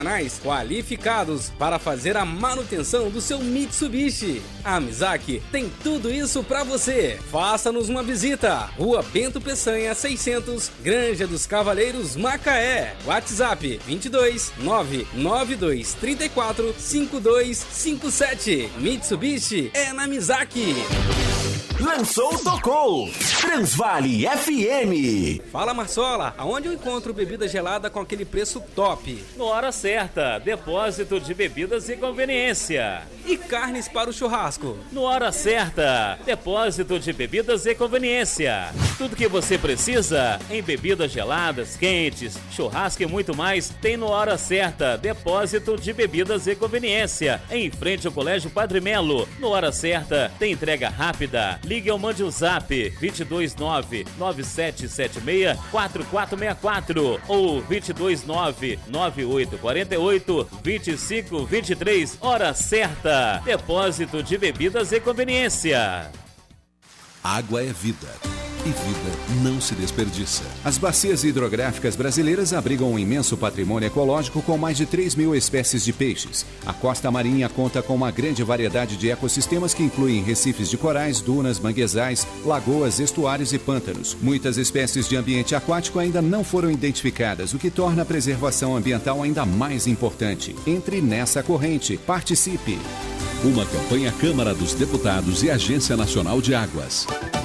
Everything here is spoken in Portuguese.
qualificados para fazer a manutenção do seu Mitsubishi. A Mizaki tem tudo isso para você. Faça-nos uma visita. Rua Bento Peçanha 600, Granja dos Cavaleiros, Macaé. WhatsApp 22 992 34 5257. Mitsubishi é na Mizaki. Lançou, tocou. Transvale FM. Fala, Marsola, aonde eu encontro bebida gelada com aquele preço top? No Hora Certa, depósito de bebidas e conveniência. E carnes para o churrasco? No Hora Certa, depósito de bebidas e conveniência. Tudo que você precisa em bebidas geladas, quentes, churrasco e muito mais tem no Hora Certa, depósito de bebidas e conveniência. Em frente ao Colégio Padre Melo. No Hora Certa, tem entrega rápida. Ligue ou mande o zap 229-9776-4464 ou 229-9848-2523. Hora Certa. Depósito de bebidas e conveniência. Água é vida. E vida não se desperdiça. As bacias hidrográficas brasileiras abrigam um imenso patrimônio ecológico com mais de 3.000 espécies de peixes. A costa marinha conta com uma grande variedade de ecossistemas que incluem recifes de corais, dunas, manguezais, lagoas, estuários e pântanos. Muitas espécies de ambiente aquático ainda não foram identificadas, o que torna a preservação ambiental ainda mais importante. Entre nessa corrente. Participe! Uma campanha Câmara dos Deputados e Agência Nacional de Águas.